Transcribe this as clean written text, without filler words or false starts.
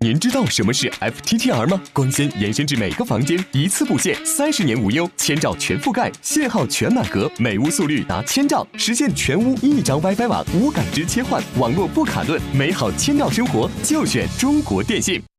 您知道什么是 FTTR 吗？光纤延伸至每个房间，一次布线，30年无忧，1000兆全覆盖，信号全满格，每屋速率达1000兆，实现全屋一张 WiFi 网，无感知切换，网络不卡顿，美好1000兆生活就选中国电信。